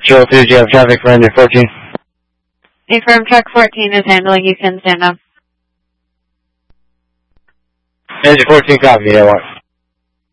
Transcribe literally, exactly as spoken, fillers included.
Control two, do you have traffic for Ranger fourteen? Affirm, truck fourteen is handling, you can stand up. Ranger fourteen, copy, yeah, one.